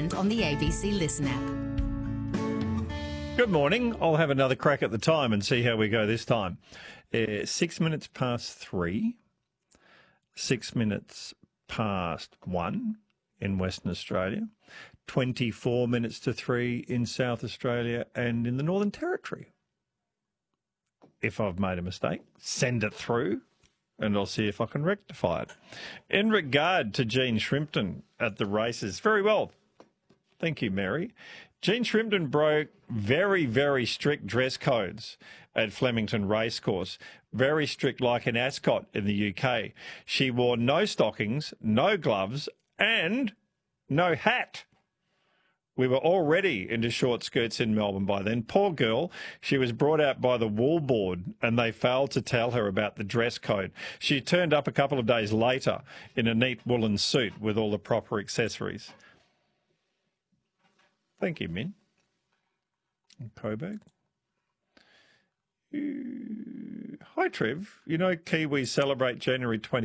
and on the ABC Listen app. Good morning. I'll have another crack at the time and see how we go this time. 6 minutes past 3, 6 minutes past 1 in Western Australia, 24 minutes to 3 in South Australia and in the Northern Territory. If I've made a mistake, send it through and I'll see if I can rectify it. In regard to Jean Shrimpton at the races, very well. Thank you, Mary. Jean Shrimpton broke very, very strict dress codes at Flemington Racecourse. Very strict, like in Ascot in the UK. She wore no stockings, no gloves, and no hat. We were already into short skirts in Melbourne by then. Poor girl, she was brought out by the Wool Board and they failed to tell her about the dress code. She turned up a couple of days later in a neat woolen suit with all the proper accessories. Thank you, Min. And Coburg. Hi, Trev. You know Kiwis celebrate January 20.